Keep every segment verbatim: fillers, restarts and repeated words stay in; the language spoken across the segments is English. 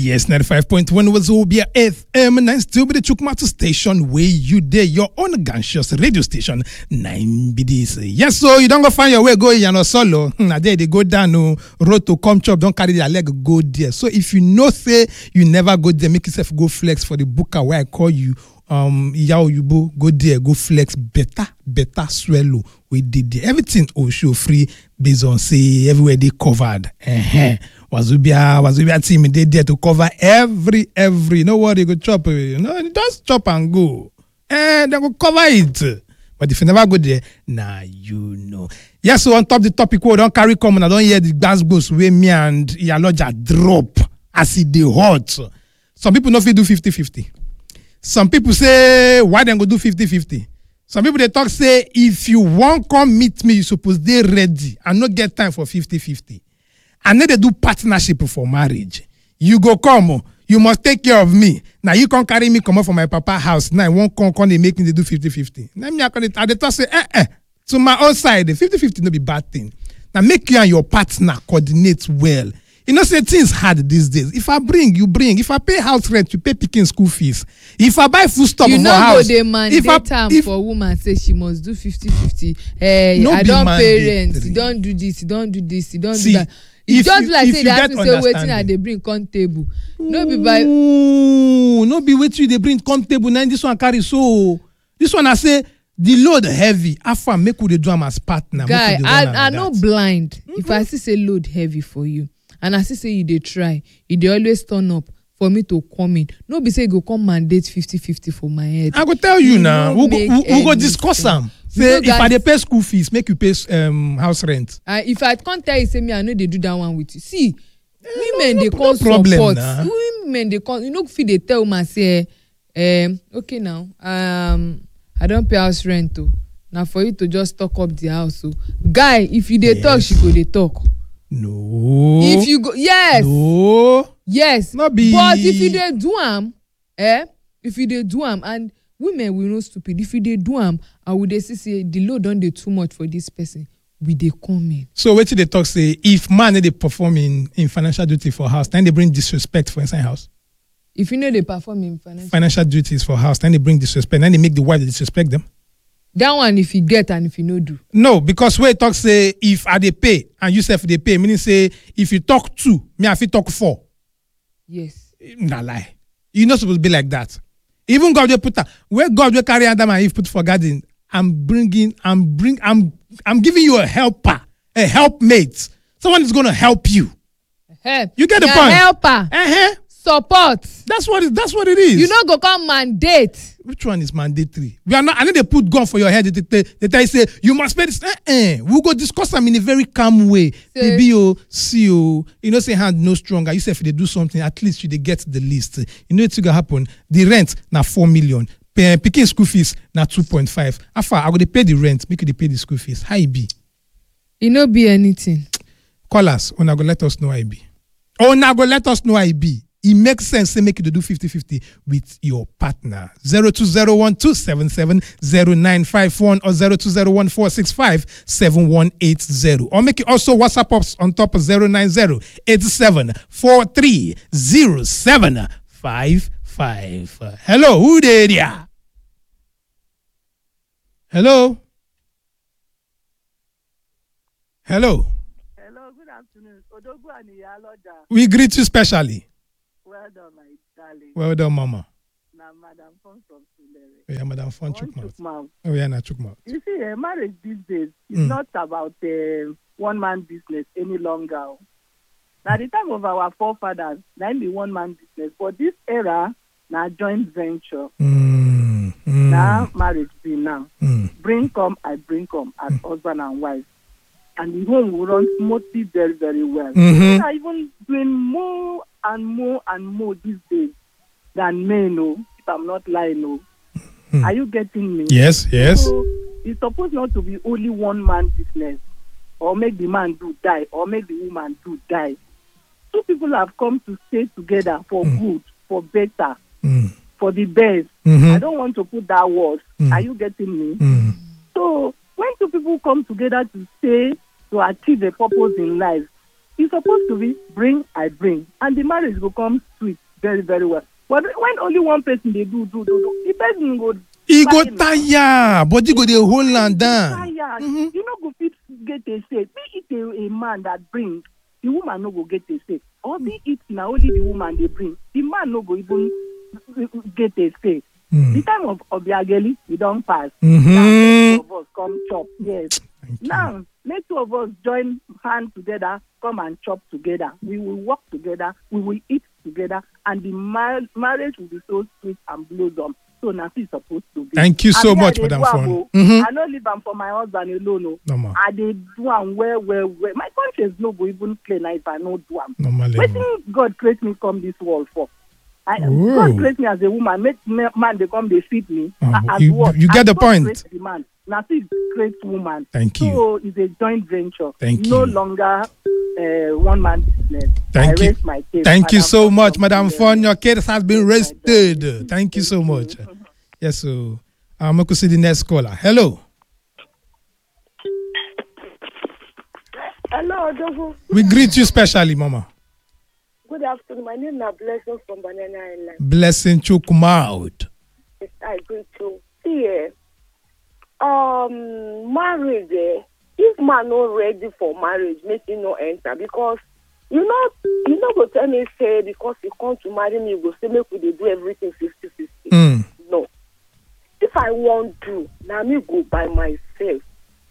Yes, ninety-five point one was Obia F M, and still be the Chukmatu station where you there, your own Ganshos radio station, nine B D C. Yes, so you don't go find your way, go in your solo. Now there they go down, no road to come chop, don't carry their leg, go there. So if you know, say you never go there, make yourself go flex for the booker where I call you. Um, Yao Yubo, go there, go flex, better, better swallow. We did there. Everything oh show free based on say everywhere they covered. Uh-huh. Wazubia, Wazubia team they there to cover every every. No worry, go chop. No, just chop and go. And they go cover it. But if you never go there, nah, you know. Yes, so on top the topic, we don't carry common. I don't hear the gas goes where me and Yaloja drop as it dey hot. Some people not fit do fifty-fifty. Some people say, why don't go do fifty-fifty? Some people, they talk, say, if you want come meet me, you suppose they ready and not get time for fifty-fifty. And then they do partnership for marriage. You go come, you must take care of me. Now you can't carry me come up from my papa house. Now I won't come, come they make me do fifty-fifty. Now me, I they talk, say, eh, eh. To my own side, the fifty-fifty no be bad thing. Now make you and your partner coordinate well. You know, say things hard these days. If I bring, you bring. If I pay house rent, you pay picking school fees. If I buy food stuff for house, you know, go mandate time if, for woman say she must do fifty-fifty. Hey, no I don't pay rent. You don't do this. You don't do this. You don't See, do that. It's just you, like say they have to say waiting and they bring con table. No be by. Ooh, no be waiting they bring con table. Now this one carry so. This one I say. The load heavy. After make we do am as partner. Guy, I I no blind. Mm-hmm. If I see say load heavy for you. And I see say you dey try, you dey always turn up for me to come in. No be say you go come mandate fifty-fifty for my head. I go tell you, you now. We go, we, we go discuss them. Say if I dey pay school fees, make you pay um, house rent. Uh, if I can't tell you, say me, I know they do that one with you. See, eh, women no, they no, come no problem, support. nah. Women they come. You know, if they tell me say, um, okay now, um, I don't pay house rent too. Now for you to just talk up the house. So, guy, if you dey yes. talk, she go dey talk. No. If you go, yes. No. Yes. Not be. But if you dey do am, eh? If you dey do am, and women will not stupid. If you dey do am, I would say say the load don't dey too much for this person. We dey come in. So wetin dey talk say if man dey perform in in financial duty for house, then they bring disrespect for inside house. If you know they perform in financial financial duties for house, then they bring disrespect, then they make the wife disrespect them. That one if you get and if you no do. No, because where talk say if I dey pay and you self dey pay, meaning say if you talk two, me I fit talk four. Yes. Nah lie. You're not supposed to be like that. Even God will put that where God will carry Adam and Eve put for garden. I'm bringing, I'm bring, I'm, I'm giving you a helper, a helpmate. Someone is going to help you. Uh-huh. You get the yeah, point. Helper. Uh-huh. Support. That's what it, that's what it is. You know, go come mandate. Which one is mandatory? We are not. I need to put gun for your head. They, they, they, they say you must pay this. Uh-uh. We'll go discuss them in a very calm way. Baby, oh, see you. You know, say hand no stronger. You say if they do something, at least you they get the list. You know what's gonna happen? The rent now four million. Pay, picking school fees now two point five. After I go to pay the rent, make you pay the school fees. How it be? It no be anything. Call us. Or now go let us know how it be. Or now go let us know how it be. It makes sense to make you to do fifty-fifty with your partner. zero two zero one two seven seven zero nine five one or zero two zero one four six five seven one eight zero. Or make it also WhatsApp us on top of zero nine zero eight seven four three zero seven five five. Hello, who there? Yeah? Hello? Hello? Hello, good afternoon. Odogu and Iyaloja. We greet you specially. Well done, my darling. Well done, Mama. Now, Madam Fon from Sulere. Oh, yeah, Madam Fon Chukmouth. Oh, yeah, na Chukmouth. You see, uh, marriage these days is mm. not about uh, one-man business any longer. Now, the time of our forefathers, that be one-man business. But this era, now joint venture. Mm. Mm. Now, marriage be now. Mm. Bring come, I bring come as mm. husband and wife. And the home will run smoothly very, very well. Mm-hmm. They are even doing more and more and more these days than men, no, if I'm not lying, no. Mm. Are you getting me? Yes, yes. So it's supposed not to be only one man business, or make the man do die, or make the woman do die. Two people have come to stay together for mm. good, for better, mm. for the best. Mm-hmm. I don't want to put that word. Mm. Are you getting me? Mm. So when two people come together to stay, to achieve a purpose in life, It's supposed to be bring, I bring. And the marriage will come sweet very, very well. But when only one person they do, do, do, do, the person go... He go tire, but you go the whole land down. Tire. Mm-hmm. You know, go fit get a say. Be it a, a man that brings, the woman no go get a say. Or be it now only the woman they bring, the man no go even get a say. Mm. The time of Obiageli, we don't pass. Mm-hmm. Now, two of us come chop. Yes. Thank Now, you. let two of us join hands together, come and chop together. We will work together, we will eat together, and the mar- marriage will be so sweet and blossom. So now it's supposed to be. Thank you so and much, I Madam do am, Fon. oh. Mm-hmm. I don't live am for my husband alone. No. No, ma. I dey do am well, well, well. My conscience no go even clear now if I no do am. Normally. Wetin God create me come this world for? I, Whoa. God create me as a woman. Make me- man they come they feed me. Oh, as you- what? you get As the God point. create the man. Now he create woman. Thank so you. So it's a joint venture. Thank no you. longer uh, one man business. Thank I you. raise my case. Thank you Madam so Fon, much, from Madam the- Fon. Your case has been Yes, my rested. darling. Thank you so much. Yes, so I'm going to see the next caller. Hello. Hello, Odogu. We greet you specially, Mama. Good afternoon. My name is Blessing from Banana Island. Blessing Chukwumaud. Yes, I greet you. See, eh, um, marriage, eh, if man not ready for marriage, make him no enter because you know, you know, go tell me say because you come to marry me, you go say make we dey do everything fifty fifty. Mm. No. If I want to, now me go by myself.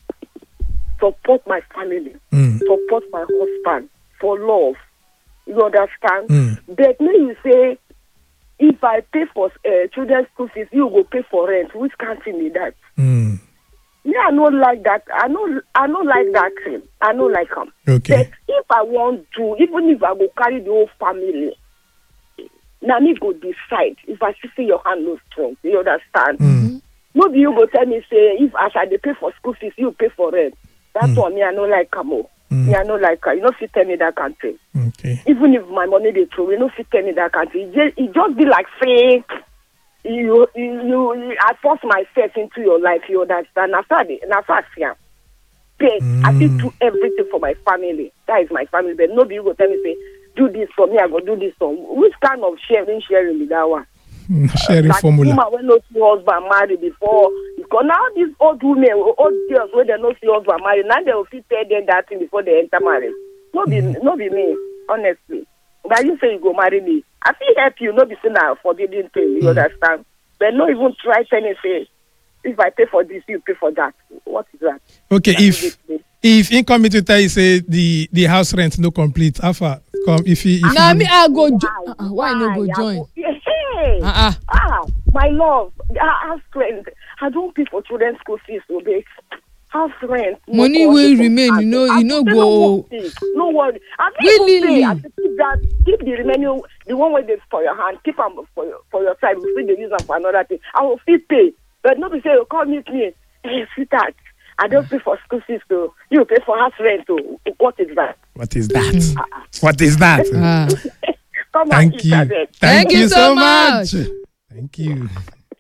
Support my family. Mm. Support my husband for love. You understand? Mm. But me, you say, if I pay for uh, children's school fees, you go pay for rent. Which can't me that? Mm. Me, I don't like that. I don't, I don't like that thing. I don't like them. Okay. But if I want to, even if I go carry the whole family, now me go decide. If I see your hand no strong, you understand? Mm. Maybe you go tell me say, if as I dey pay for school fees, you pay for rent. That's Mm. what me I don't like come on. Mm. Me I don't like her. You know, fit tell me that country. Okay. Even if my money they throw, you know, fit tell me that country. It just, it just be like say you, you, you, I force myself into your life. You understand? After the, after I see am, pay. I Mm. fit do everything for my family. That is my family. But nobody you go tell me say, do this for me. I go do this for. Which kind of sharing sharing with that one? Mm, Sharing Like formula. woman when no see husband married before, because now these old women, old girls when they no see husband married, now they will fit tell them that thing before they enter marriage. No be, Mm. no be me, honestly. But you say you go marry me, I feel help you. No be say now forbidden thing. You Mm. understand? But no even try telling say, if I pay for this, you pay for that. What is that? Okay, That if is it. if income to tell you say the the house rent no complete, Alpha come if he if Now he- me I go jo- Why? uh-uh, why I no go I join? go- Hey. Uh-uh. Ah, my love, house rent. I don't pay for children's school fees, so they house rent. no Money cost will for remain, house. you know- I you know say go- No, worry. no worry. I think Willingly. pay. I say keep that, keep the remaining, the one where they for your hand, keep them for your for your side. Before they use them for another thing, I will still pay. But not be say you call meet me, hey, sweetheart. I don't pay for school fees, so you pay for house rent. So what is that? what is that? What is that? Ah. Come Thank and you. eat again. Thank, Thank you you so so much. much. Thank you.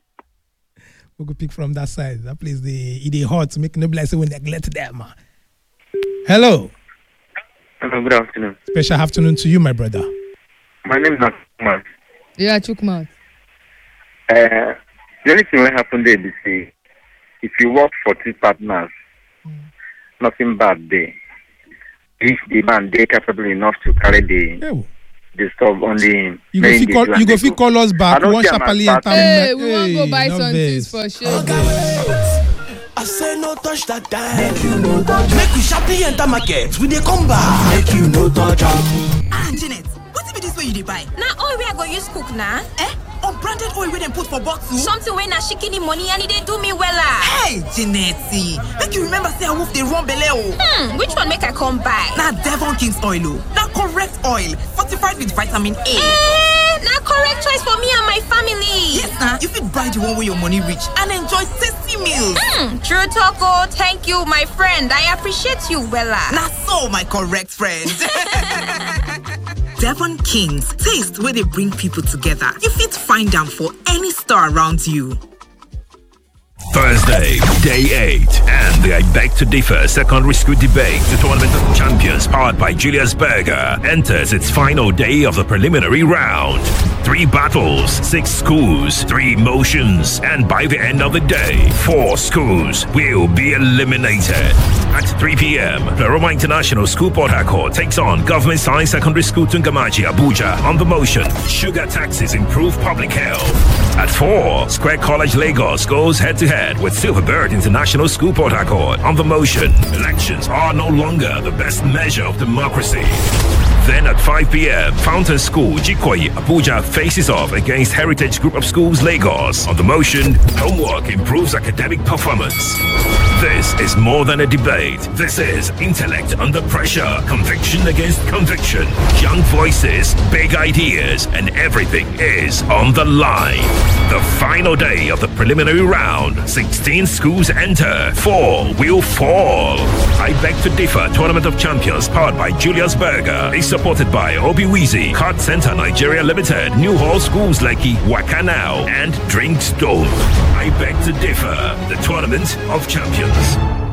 We go pick from that side. That place the it is hot to make no blessing when neglect them. Hello. Hello, good afternoon. Special afternoon to you, my brother. My name is Nakman. Yeah, Chukwumaud. Uh, the only thing that happened there is say, if you work for two partners, nothing bad there. If the man they capable enough to carry the Hey, the stuff on the you go fit call you go fit call us back. I don't One see am as sharply bad enter. thing. Hey, we wan go buy no some things vex. for sure. I say no touch that time. Make you no touch. Make we sharply enter market. We dey come back. Make you no touch am. Ah, Janet, wetin be dis wey you dey buy? Na oil wey I go use cook na. Eh? Unbranded oil wey dem put for bottle? Something wey na shikini money and e dey do me wella. Hey, Janety, make you remember say awoof dey run belle o. Hmm, which one make I come buy? Na Devon King's oil o. Na correct oil, fortified with vitamin A. Eh, na correct choice for me and my family. Yes na, you fit buy the one wey your money reach and enjoy tasty meals. Hmm, true talk o. Thank you, my friend. I appreciate you wella. Na so, my correct friend. Devon King's, taste where they bring people together. You fit find them for any store around you. Thursday, day eight, and the I Beg to Differ Secondary School Debate, the Tournament of Champions, powered by Julius Berger, enters its final day of the preliminary round. Three battles, six schools, three motions, and by the end of the day, four schools will be eliminated. At three p.m., Pleroma International School Port Harcourt takes on Government Science Secondary School Tungamachi, Abuja on the motion. Sugar taxes improve public health. At four, Square College Lagos goes head-to-head with Silverbird International School Port Harcourt on the motion. Elections are no longer the best measure of democracy. Then at five p.m., Fountain School, Jikoyi, Abuja faces off against Heritage Group of Schools, Lagos. On the motion, homework improves academic performance. This is more than a debate. This is intellect under pressure, conviction against conviction, young voices, big ideas, and everything is on the line. The final day of the preliminary round, sixteen schools enter, four will fall. I Beg to Differ Tournament of Champions, powered by Julius Berger, is supported by Obiwizi, Card Center Nigeria Limited, New Hall Schools Lekki, Wakanao, and Drink Stone. I Beg to Differ, the Tournament of Champions.